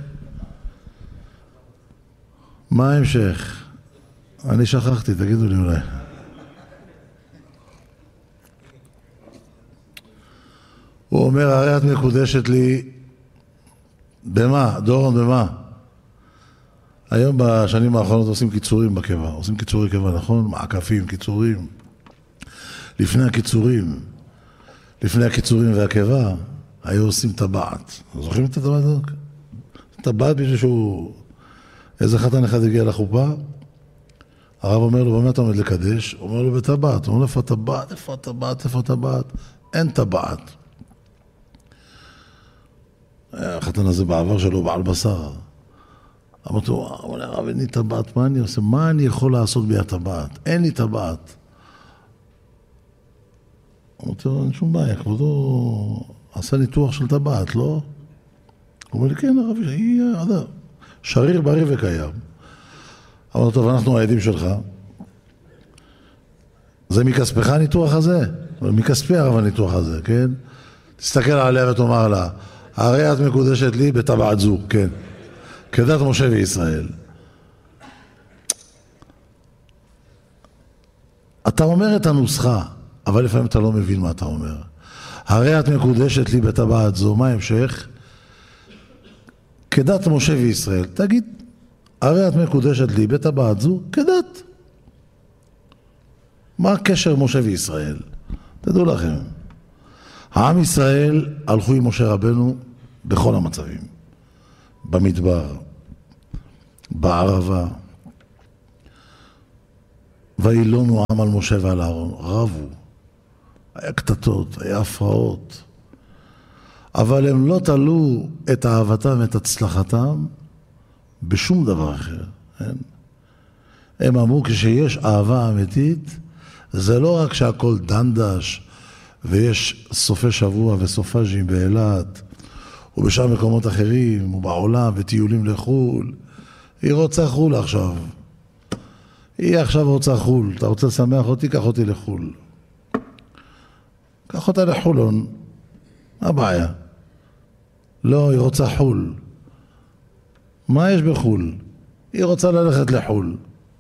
מה המשך? אני שכחתי, תגידו לי אולי. הוא אומר, הרי את מקודשת לי, במה? דורון, במה? היום בשנים האחרונות עושים קיצורים בקבע, עושים קיצורי קבע, נכון? מעקפים, קיצורים. לפני הקיצורים, לפני הקיצורים והקבע, היו עושים טבעת. זוכרים את הטבעת הזאת? טבעת בשביל שהוא... איזה חתן אחד הגיע לחופה, הרב אומר לו, במה אתה עומד לקדש? הוא אומר לו, בטבעת. הוא אומר לו, איפה הטבעת? איפה הטבעת? איפה הטבעת? אין טבעת. החתן הזה בעבר שלו בעל בשר. אמרתי לו, הרב, אין לי טבעת, מה אני עושה? מה אני יכול לעשות בי הטבעת? אין לי טבעת. אמרתי לו, אין שום בעיה, כבודו עשה ניתוח של טבעת, לא? הוא אומר לי, כן, הרב, היא אדם. שריר בריא וקיים. אמרתי, טוב, אנחנו העדים שלך. זה מכספך הניתוח הזה? מכספי הרב הניתוח הזה, כן? תסתכל עליה ותאמר לה, הרי את מקודשת לי בטבעת זו, כן. כדת משה וישראל. אתה אומר את הנוסחה, אבל לפעמים אתה לא מבין מה אתה אומר. הרי את מקודשת לי בטבעת זו, מה המשך? כדת משה וישראל. תגיד, הרי את מקודשת לי בטבעת זו, כדת. מה הקשר משה וישראל? תדעו לכם. העם ישראל הלכו עם משה רבנו בכל המצבים. במדבר, בערבה. וילונו העם על משה ועל אהרון, רבו. היה קטטות, היה הפרעות. אבל הם לא תלו את אהבתם ואת הצלחתם בשום דבר אחר. כן? הם אמרו, כשיש אהבה אמיתית, זה לא רק שהכל דנדש, ויש סופי שבוע וסופאז'ים באילת, ובשאר מקומות אחרים, ובעולם, וטיולים לחול. היא רוצה חול עכשיו. היא עכשיו רוצה חול. אתה רוצה לשמח אותי? קח אותי לחול. קח אותה לחולון. מה הבעיה? לא, היא רוצה חול. מה יש בחול? היא רוצה ללכת לחול.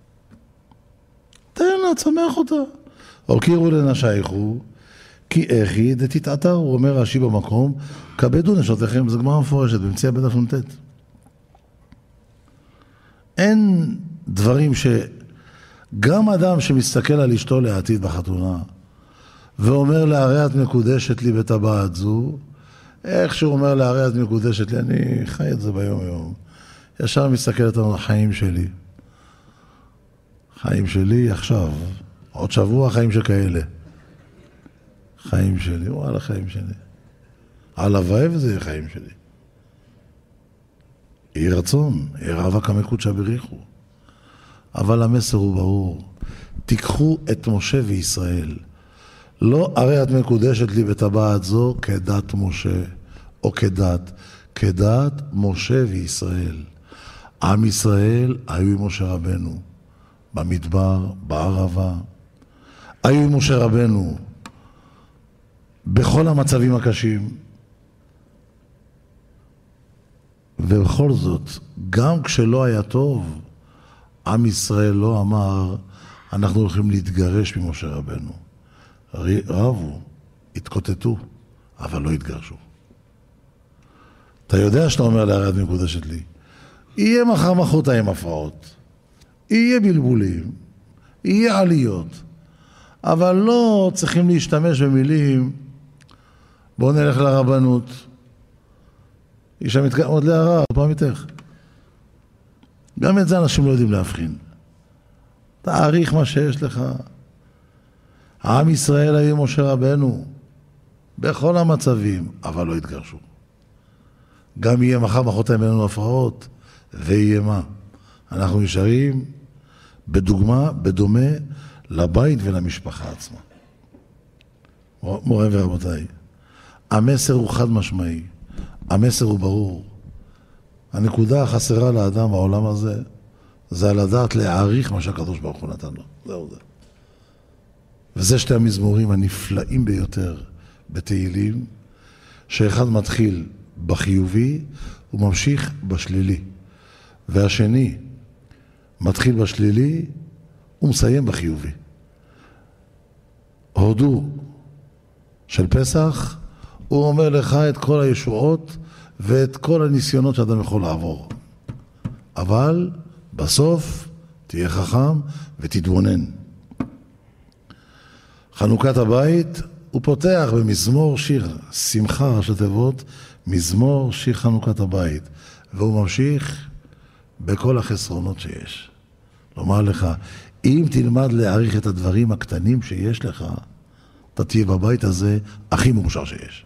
תן לה, תשמח אותה. הוקירו לנשייכו, כי איכי דתתעתר, הוא אומר רש"י במקום, כבדו נשותיכם, זה גמרא מפורשת, במציאה בדף נ"ט. אין דברים ש... גם אדם שמסתכל על אשתו לעתיד בחתונה, ואומר לה, הרי את מקודשת לי בטבעת זו, איך שהוא אומר לה, הרי את מקודשת לי, אני חי את זה ביום יום. ישר מסתכלת על החיים שלי. חיים שלי עכשיו, עוד שבוע חיים שכאלה. חיים שלי, וואלה חיים שלי. הלוואי וזה יהיה חיים שלי. יהי רצון, יהי רעבה כמקודשא בריחו. אבל המסר הוא ברור. תיקחו את משה וישראל. לא הרי את מקודשת לי בטבעת זו כדת משה, או כדת, כדת משה וישראל. עם ישראל היו עם משה רבנו, במדבר, בערבה. היו עם משה רבנו, בכל המצבים הקשים. ובכל זאת, גם כשלא היה טוב, עם ישראל לא אמר, אנחנו הולכים להתגרש ממשה רבנו. רבו, התקוטטו, אבל לא התגרשו. אתה יודע שאתה אומר להרי את מקודשת לי, יהיה מחר מחותה עם הפרעות, יהיה בלבולים, יהיה עליות, אבל לא צריכים להשתמש במילים, בואו נלך לרבנות, אישה מתקדמת להרע, פעם איתך. גם את זה אנשים לא יודעים להבחין. תעריך מה שיש לך. העם ישראל היו משה רבנו, בכל המצבים, אבל לא התגרשו. גם יהיה מחר מחרתיים בינינו הפרעות, ויהיה מה? אנחנו נשארים בדוגמה, בדומה לבית ולמשפחה עצמה. מוריי ורבותיי, המסר הוא חד משמעי, המסר הוא ברור. הנקודה החסרה לאדם בעולם הזה, זה על הדעת להעריך מה שהקדוש ברוך הוא נתן לו. זהו זה. וזה שתי המזמורים הנפלאים ביותר בתהילים, שאחד מתחיל בחיובי וממשיך בשלילי. והשני מתחיל בשלילי ומסיים בחיובי. הודו של פסח, הוא אומר לך את כל הישועות ואת כל הניסיונות שאדם יכול לעבור. אבל בסוף תהיה חכם ותתבונן. חנוכת הבית הוא פותח במזמור שיר, שמחה ראשי תיבות, מזמור שיר חנוכת הבית, והוא ממשיך בכל החסרונות שיש. לומר לך, אם תלמד להעריך את הדברים הקטנים שיש לך, אתה תהיה בבית הזה הכי מאושר שיש.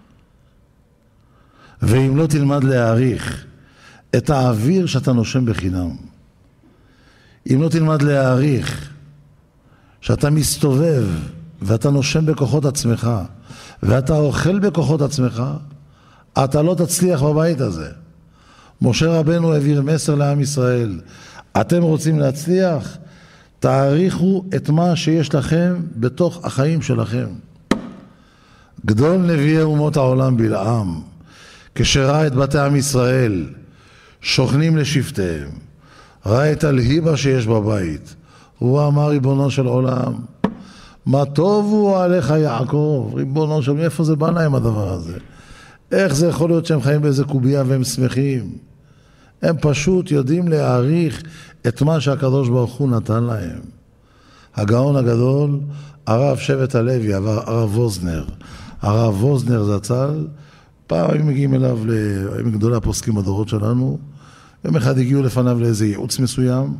ואם לא תלמד להעריך את האוויר שאתה נושם בחינם, אם לא תלמד להעריך שאתה מסתובב ואתה נושם בכוחות עצמך ואתה אוכל בכוחות עצמך, אתה לא תצליח בבית הזה. משה רבנו העביר מסר לעם ישראל, אתם רוצים להצליח? תעריכו את מה שיש לכם בתוך החיים שלכם. גדול נביאי אומות העולם בלעם, כשראה את בתי עם ישראל שוכנים לשבטיהם, ראה את הלהיבה שיש בבית, הוא אמר, ריבונו של עולם, מה טוב הוא עליך יעקב, ריבונו של, מאיפה זה בא להם הדבר הזה? איך זה יכול להיות שהם חיים באיזה קובייה והם שמחים? הם פשוט יודעים להעריך את מה שהקדוש ברוך הוא נתן להם. הגאון הגדול, הרב שבט הלוי, הרב ווזנר, הרב ווזנר זצ"ל, פעם היו מגיעים אליו, היו גדולי הפוסקים בדורות שלנו, יום אחד הגיעו לפניו לאיזה ייעוץ מסוים,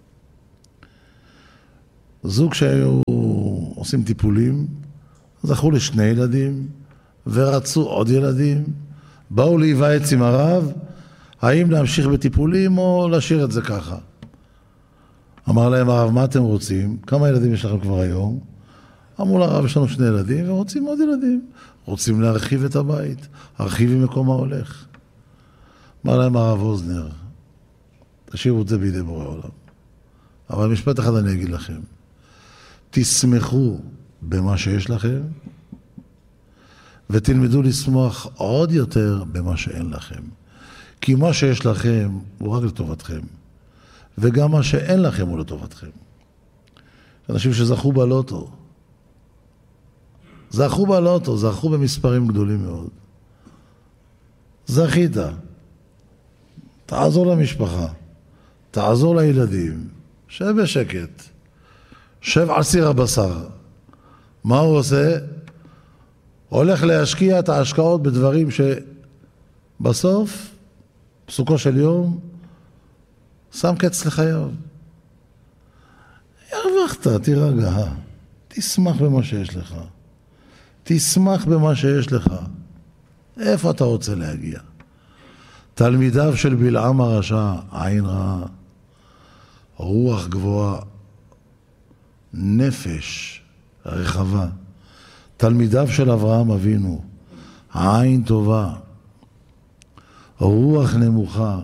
זוג שהיו עושים טיפולים, זכו לשני ילדים, ורצו עוד ילדים, באו להיוועץ עם הרב, האם להמשיך בטיפולים או להשאיר את זה ככה. אמר להם הרב, מה אתם רוצים? כמה ילדים יש לכם כבר היום? אמרו לרב, יש לנו שני ילדים ורוצים עוד ילדים. רוצים להרחיב את הבית, הרחיבי מקום ההולך. אמר להם הרב אוזנר, תשאירו את זה בידי בורא עולם. אבל משפט אחד אני אגיד לכם, תשמחו במה שיש לכם, ותלמדו לשמוח עוד יותר במה שאין לכם. כי מה שיש לכם הוא רק לטובתכם, וגם מה שאין לכם הוא לטובתכם. אנשים שזכו בלוטו, זכו בלוטו, זכו במספרים גדולים מאוד. זכית, תעזור למשפחה, תעזור לילדים, שב בשקט, שב על סיר הבשר. מה הוא עושה? הולך להשקיע את ההשקעות בדברים שבסוף, פסוקו של יום, שם קץ לחייו. הרווחת, תירגע, תשמח במה שיש לך. תשמח במה שיש לך. איפה אתה רוצה להגיע? תלמידיו של בלעם הרשע, עין רעה, רוח גבוהה, נפש רחבה. תלמידיו של אברהם אבינו, עין טובה, רוח נמוכה,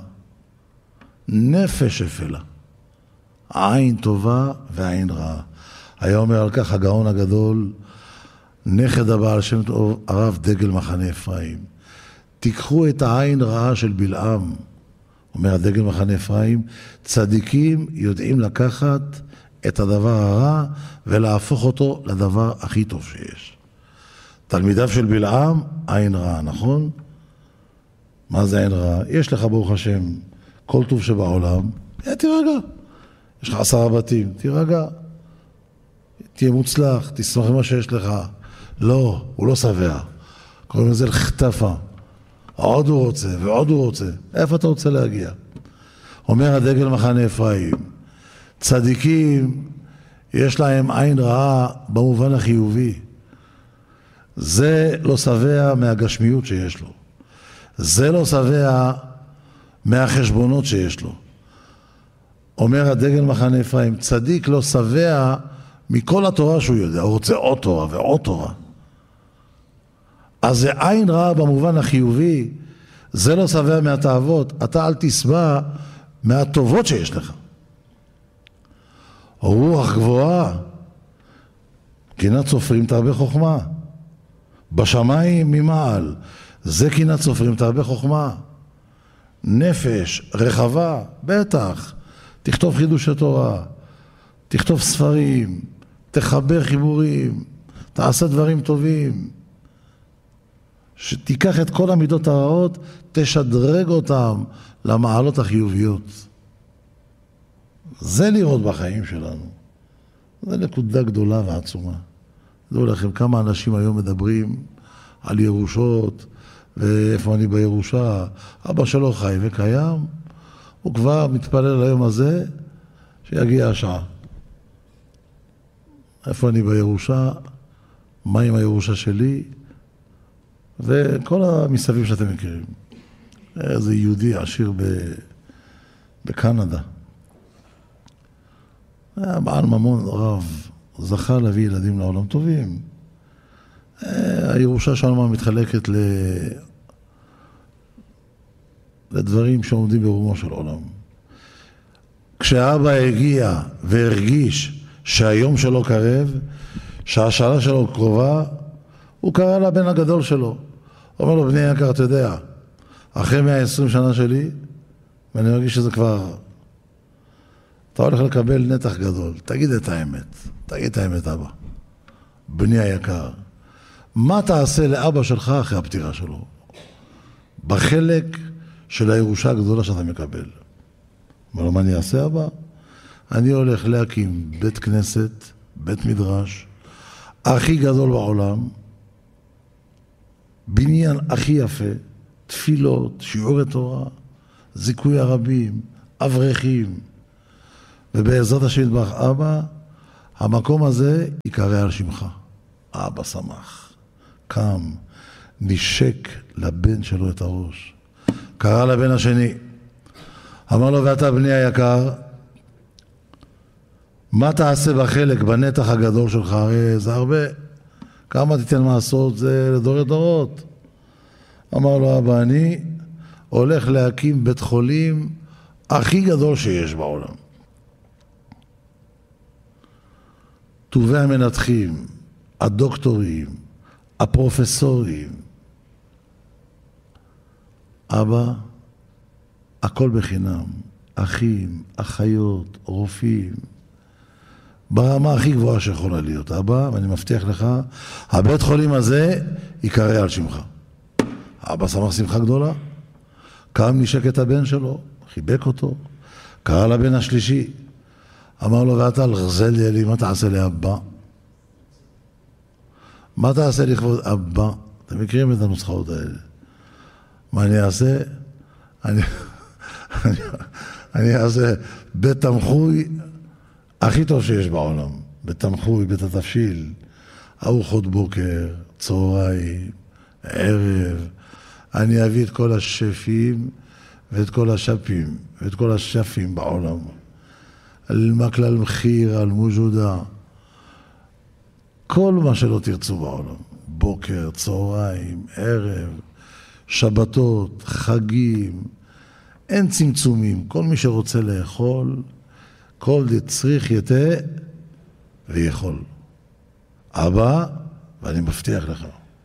נפש אפלה, עין טובה ועין רעה. היה אומר על כך הגאון הגדול, נכד הבעל שם טוב, הרב דגל מחנה אפרים. תיקחו את העין רעה של בלעם, אומר הדגל מחנה אפרים, צדיקים יודעים לקחת את הדבר הרע ולהפוך אותו לדבר הכי טוב שיש. תלמידיו של בלעם, עין רעה, נכון? מה זה עין רעה? יש לך ברוך השם כל טוב שבעולם, תירגע. יש לך עשרה בתים, תירגע. תהיה מוצלח, תשמח מה שיש לך. לא, הוא לא שבע. קוראים לזה לחטפה. עוד הוא רוצה ועוד הוא רוצה. איפה אתה רוצה להגיע? אומר הדגל מחנה אפרים, צדיקים יש להם עין רעה במובן החיובי. זה לא שבע מהגשמיות שיש לו. זה לא שבע מהחשבונות שיש לו. אומר הדגל מחנה אפרים, צדיק לא שבע מכל התורה שהוא יודע, הוא רוצה עוד תורה ועוד תורה. אז זה עין רעה במובן החיובי, זה לא שבע מהתאוות, אתה אל תשבע מהטובות שיש לך. רוח גבוהה, קנאת סופרים תרבה חוכמה. בשמיים ממעל, זה קנאת סופרים תרבה חוכמה. נפש רחבה, בטח, תכתוב חידושי תורה, תכתוב ספרים, תחבר חיבורים, תעשה דברים טובים. שתיקח את כל המידות הרעות, תשדרג אותם למעלות החיוביות. זה לראות בחיים שלנו. זה נקודה גדולה ועצומה. דעו לכם כמה אנשים היום מדברים על ירושות, ואיפה אני בירושה. אבא שלו חי וקיים, הוא כבר מתפלל היום הזה שיגיע השעה. איפה אני בירושה, מה עם הירושה שלי, וכל המסביב שאתם מכירים. איזה יהודי עשיר ב... בקנדה. היה בעל ממון רב, זכה להביא ילדים לעולם טובים. הירושה שלנו מתחלקת ל... לדברים שעומדים ברומו של עולם. כשאבא הגיע והרגיש שהיום שלו קרב, שהשאלה שלו קרובה, הוא קרא לבן הגדול שלו. הוא אומר לו, בני יקר, אתה יודע, אחרי מאה ועשרים שנה שלי, ואני מרגיש שזה כבר, אתה הולך לקבל נתח גדול. תגיד את האמת. תגיד את האמת, אבא. בני היקר, מה תעשה לאבא שלך אחרי הפטירה שלו? בחלק של הירושה הגדולה שאתה מקבל. אבל מה אני אעשה, אבא? אני הולך להקים בית כנסת, בית מדרש, הכי גדול בעולם, בניין הכי יפה, תפילות, שיעורי תורה, זיכוי הרבים, אברכים. ובעזרת השם יתברך אבא, המקום הזה יקרא על שמך. אבא שמח, קם, נשק לבן שלו את הראש. קרא לבן השני, אמר לו, ואתה בני היקר, מה תעשה בחלק, בנתח הגדול שלך? הרי זה הרבה, כמה תיתן מעשות, זה לדורי דורות. אמר לו, אבא, אני הולך להקים בית חולים הכי גדול שיש בעולם. טובי המנתחים, הדוקטורים, הפרופסורים. אבא, הכל בחינם, אחים, אחיות, רופאים, ברמה הכי גבוהה שיכולה להיות. אבא, ואני מבטיח לך, הבית חולים הזה יקרא על שמך. אבא שמח שמחה גדולה, קם נשק את הבן שלו, חיבק אותו, קרא לבן השלישי, אמר לו, ואתה לחזל לי, מה תעשה לאבא? מה תעשה לכבוד אבא? אתם מכירים את הנוסחאות האלה. מה אני אעשה? אני, אני, אני אעשה בית תמחוי הכי טוב שיש בעולם. בית תמחוי, בית התפשיל, ארוחות בוקר, צהריים, ערב. אני אביא את כל השפים ואת כל השפים ואת כל השפים בעולם. אל-מקל אל-מחיר, אל-מוג'ודה, כל מה שלא תרצו בעולם. בוקר, צהריים, ערב, שבתות, חגים, אין צמצומים. כל מי שרוצה לאכול, כל צריך יתה ויכול. אבא, ואני מבטיח לך,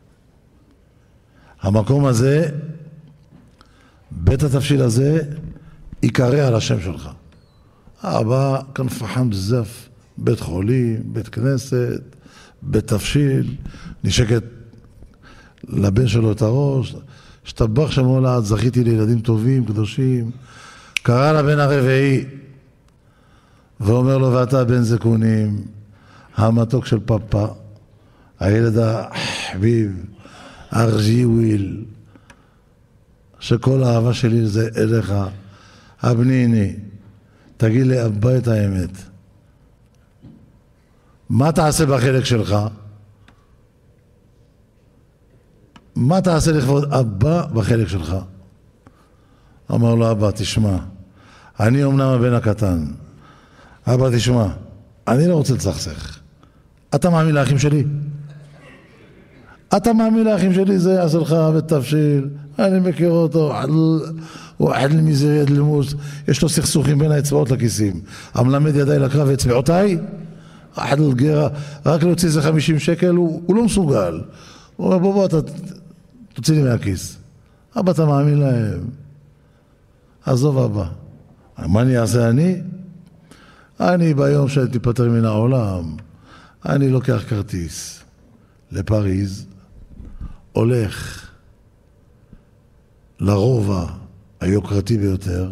המקום הזה, בית התפשיל הזה, יקרא על השם שלך. אבא, כאן פחם בזף, בית חולים, בית כנסת, בית תפשיל, נשקת לבן שלו את הראש, שתבח שמולה, זכיתי לילדים טובים, קדושים. קרא לבן הרביעי, ואומר לו, ואתה בן זקונים, המתוק של פאפה, הילד החביב, ארג'יוויל, שכל האהבה שלי זה אליך, הבניני, תגיד לי אבא את האמת. מה תעשה בחלק שלך? מה תעשה לכבוד אבא בחלק שלך? אמר לו, אבא, תשמע, אני אומנם הבן הקטן. אבא, תשמע, אני לא רוצה לצחצח. אתה מאמין לאחים שלי? אתה מאמין לאחים שלי, זה יעשה לך בתבשיל, אני מכיר אותו, הוא עד למזירי עד למוס, יש לו סכסוכים בין האצבעות לכיסים. המלמד ידיי לקרב ואצבעותיי, עד לגרה, רק להוציא איזה חמישים שקל, הוא, הוא לא מסוגל. הוא אומר, בוא בוא, אתה תוציא לי מהכיס. אבא, אתה מאמין להם. עזוב אבא. מה אני אעשה אני? אני ביום שאני תיפטר מן העולם, אני לוקח כרטיס לפריז, הולך לרובע היוקרתי ביותר,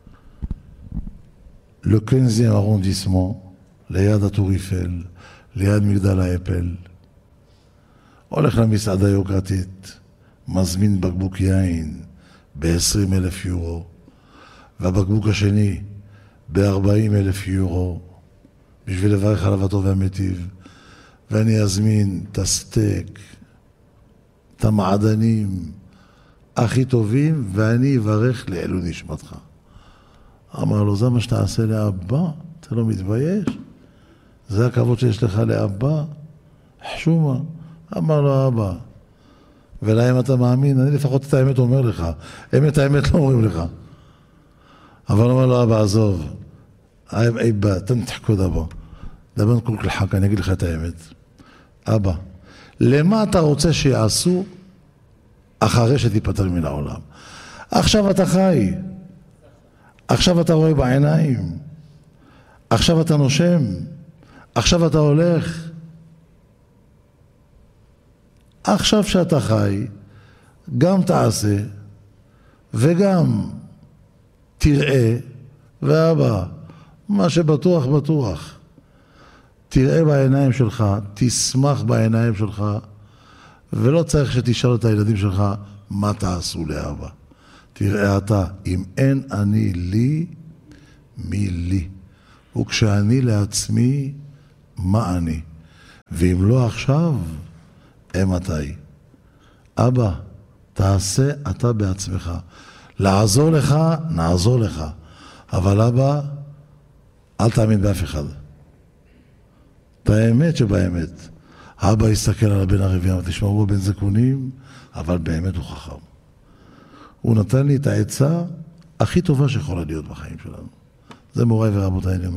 ל-חמישים ארונדיסמנט, ליד הטור איפל, ליד מגדל האפל, הולך למסעדה היוקרתית, מזמין בקבוק יין ב-עשרים אלף יורו, והבקבוק השני ב-ארבעים אלף יורו, בשביל לברך עליו הטוב והמיטיב, ואני אזמין את הסטייק, את המעדנים הכי טובים, ואני אברך לאלו נשמתך. אמר לו, זה מה שתעשה לאבא? אתה לא מתבייש? זה הכבוד שיש לך לאבא? חשומה. אמר לו, אבא, ולהם אתה מאמין? אני לפחות את האמת אומר לך. אמת האמת לא אומרים לך. אבל אמר לו, אבא, עזוב. אבא, תנתחקוד אבא. דבר כל כך חק, אני אגיד לך את האמת. אבא, למה אתה רוצה שיעשו אחרי שתיפטר מן העולם? עכשיו אתה חי. עכשיו אתה רואה בעיניים. עכשיו אתה נושם. עכשיו אתה הולך. עכשיו שאתה חי, גם תעשה וגם תראה, ואבא, מה שבטוח בטוח. תראה בעיניים שלך, תשמח בעיניים שלך, ולא צריך שתשאל את הילדים שלך מה תעשו לאבא. תראה אתה, אם אין אני לי, מי לי? וכשאני לעצמי, מה אני? ואם לא עכשיו, אמתי. אבא, תעשה אתה בעצמך. לעזור לך, נעזור לך. אבל אבא, אל תאמין באף אחד. באמת שבאמת. אבא יסתכל על הבן הרביעי, תשמעו, הוא בן זקונים, אבל באמת הוא חכם. הוא נתן לי את העצה הכי טובה שיכולה להיות בחיים שלנו. זה מוריי ורבותיי.